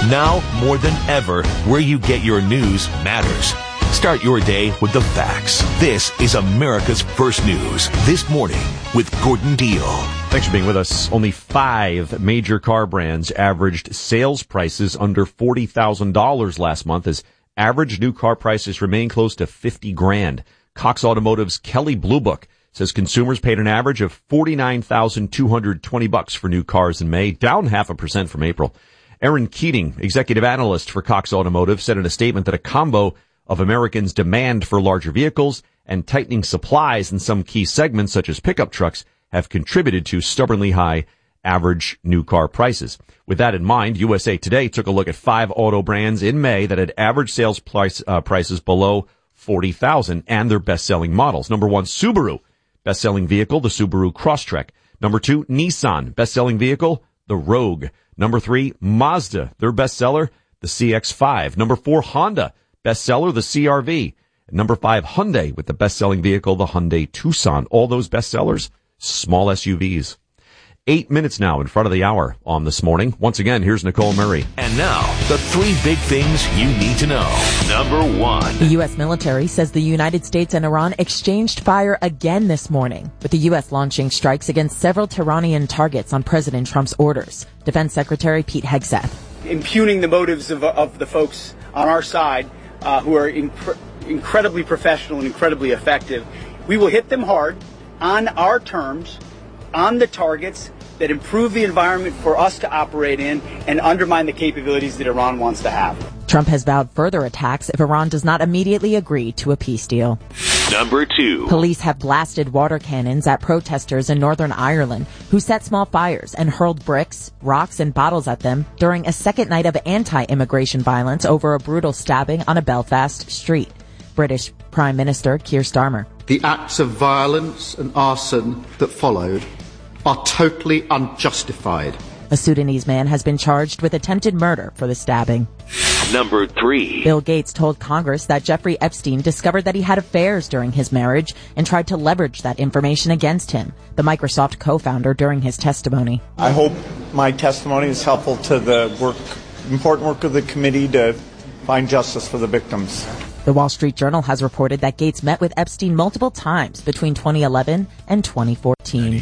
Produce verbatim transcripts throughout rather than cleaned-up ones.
Now, more than ever, where you get your news matters. Start your day with the facts. This is America's First News. This morning with Gordon Deal. Thanks for being with us. Only five major car brands averaged sales prices under forty thousand dollars last month, as average new car prices remain close to fifty grand. Cox Automotive's Kelly Blue Book says consumers paid an average of forty-nine thousand two hundred twenty bucks for new cars in May, down half a percent from April. Aaron Keating, executive analyst for Cox Automotive, said in a statement that a combo of Americans' demand for larger vehicles and tightening supplies in some key segments, such as pickup trucks, have contributed to stubbornly high average new car prices. With that in mind, U S A Today took a look at five auto brands in May that had average sales price, uh, prices below forty thousand dollars and their best-selling models. Number one, Subaru. Best-selling vehicle, the Subaru Crosstrek. Number two, Nissan. Best-selling vehicle, the Rogue. Number three, Mazda. Their bestseller, the C X five. Number four, Honda. Bestseller, the C R V. Number five, Hyundai, with the best-selling vehicle, the Hyundai Tucson. All those bestsellers, small S U Vs. Eight minutes now in front of the hour on This Morning. Once again, here's Nicole Murray. And now, the three big things you need to know. Number one. The U S military says the United States and Iran exchanged fire again this morning, with the U S launching strikes against several Tehran targets on President Trump's orders. Defense Secretary Pete Hegseth. Impugning the motives of, of the folks on our side uh, who are inc- incredibly professional and incredibly effective. We will hit them hard on our terms, on the targets that improve the environment for us to operate in and undermine the capabilities that Iran wants to have. Trump has vowed further attacks if Iran does not immediately agree to a peace deal. Number two. Police have blasted water cannons at protesters in Northern Ireland who set small fires and hurled bricks, rocks, and bottles at them during a second night of anti-immigration violence over a brutal stabbing on a Belfast street. British Prime Minister Keir Starmer. The acts of violence and arson that followed are totally unjustified. A Sudanese man has been charged with attempted murder for the stabbing. Number three. Bill Gates told Congress that Jeffrey Epstein discovered that he had affairs during his marriage and tried to leverage that information against him, the Microsoft co-founder during his testimony. I hope my testimony is helpful to the work, important work of the committee to find justice for the victims. The Wall Street Journal has reported that Gates met with Epstein multiple times between twenty eleven and twenty fourteen.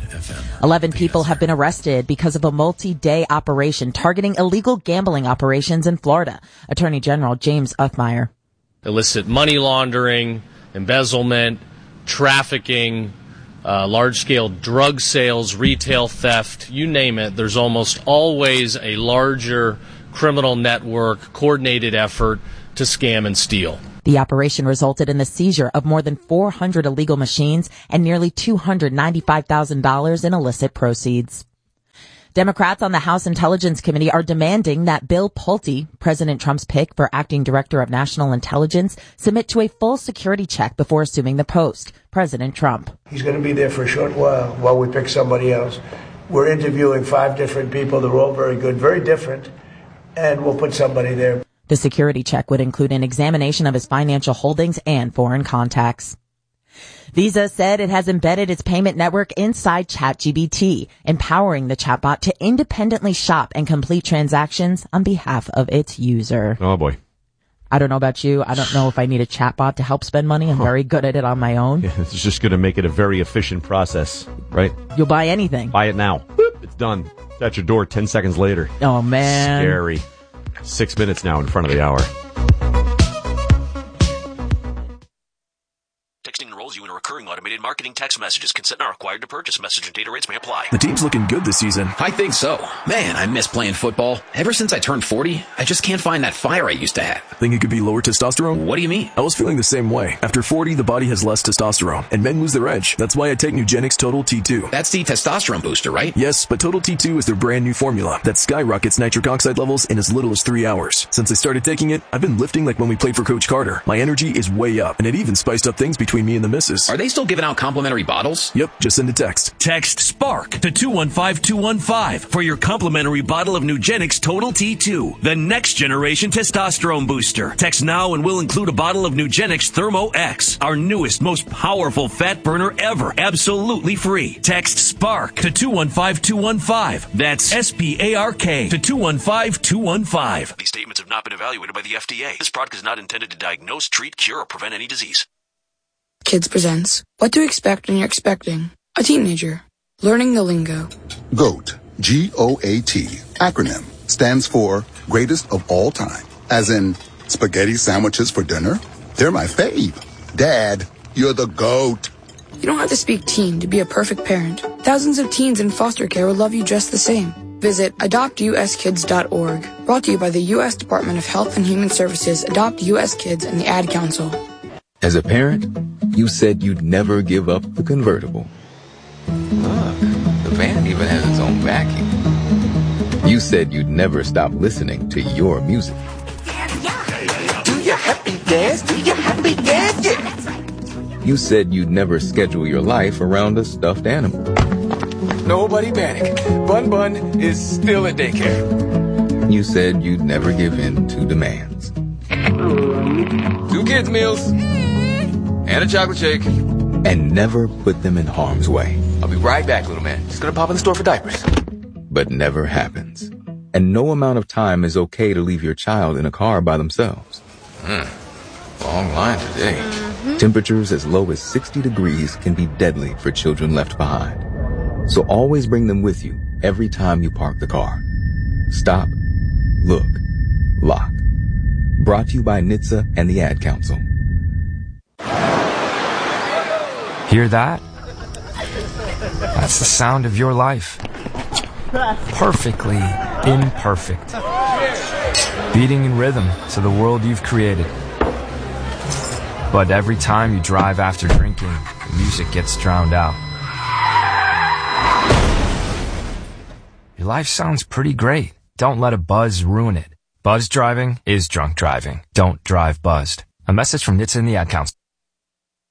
Eleven people have been arrested because of a multi-day operation targeting illegal gambling operations in Florida. Attorney General James Uthmeier. Illicit money laundering, embezzlement, trafficking, uh, large-scale drug sales, retail theft, you name it. There's almost always a larger criminal network, coordinated effort to scam and steal. The operation resulted in the seizure of more than four hundred illegal machines and nearly two hundred ninety-five thousand dollars in illicit proceeds. Democrats on the House Intelligence Committee are demanding that Bill Pulte, President Trump's pick for acting director of national intelligence, submit to a full security check before assuming the post. President Trump. He's going to be there for a short while while we pick somebody else. We're interviewing five different people. They're all very good, very different, and we'll put somebody there. The security check would include an examination of his financial holdings and foreign contacts. Visa said it has embedded its payment network inside ChatGPT, empowering the chatbot to independently shop and complete transactions on behalf of its user. Oh, boy. I don't know about you. I don't know if I need a chatbot to help spend money. I'm huh. very good at it on my own. Yeah, it's just going to make it a very efficient process, right? You'll buy anything. Buy it now. Boop, it's done. It's at your door ten seconds later. Oh, man. Scary. Six minutes now in front of the hour. Texting enrolls you in a recurring automated marketing text messages. Consent not required to purchase. Message and data rates may apply. The team's looking good this season. I think so. Man, I miss playing football. Ever since I turned forty, I just can't find that fire I used to have. Think it could be lower testosterone? What do you mean? I was feeling the same way. After forty, the body has less testosterone, and men lose their edge. That's why I take Nugenix Total T two. That's the testosterone booster, right? Yes, but Total T two is their brand new formula that skyrockets nitric oxide levels in as little as three hours. Since I started taking it, I've been lifting like when we played for Coach Carter. My energy is way up, and it even spiced up things between me and the missus. Are they they still giving out complimentary bottles? Yep, just send a text. Text SPARK to two one five two one five for your complimentary bottle of Nugenix Total T two, the next generation testosterone booster. Text now and we'll include a bottle of Nugenix Thermo X, our newest, most powerful fat burner ever, absolutely free. Text SPARK to two one five two one five. That's S P A R K to two one five two one five. These statements have not been evaluated by the F D A. This product is not intended to diagnose, treat, cure, or prevent any disease. Kids presents What to Expect When You're Expecting a Teenager. Learning the lingo. GOAT, G O A T, acronym, stands for Greatest of All Time. As in, spaghetti sandwiches for dinner? They're my fave. Dad, you're the GOAT. You don't have to speak teen to be a perfect parent. Thousands of teens in foster care will love you just the same. Visit adopt u s kids dot org. Brought to you by the U S Department of Health and Human Services, Adopt U S Kids, and the Ad Council. As a parent, you said you'd never give up the convertible. Look, the van even has its own vacuum. You said you'd never stop listening to your music. Do your happy dance, do your happy dance, yeah. You said you'd never schedule your life around a stuffed animal. Nobody panic. Bun Bun is still at daycare. You said you'd never give in to demands. Two kids' meals. And a chocolate shake. And never put them in harm's way. I'll be right back, little man. Just gonna pop in the store for diapers. But never happens. And no amount of time is okay to leave your child in a car by themselves. Hmm. Long line today. Mm-hmm. Temperatures as low as sixty degrees can be deadly for children left behind. So always bring them with you every time you park the car. Stop, look, lock. Brought to you by N H T S A and the Ad Council. Hear that? That's the sound of your life. Perfectly imperfect. Beating in rhythm to the world you've created. But every time you drive after drinking, the music gets drowned out. Your life sounds pretty great. Don't let a buzz ruin it. Buzz driving is drunk driving. Don't drive buzzed. A message from N H T S A and the Ad Council.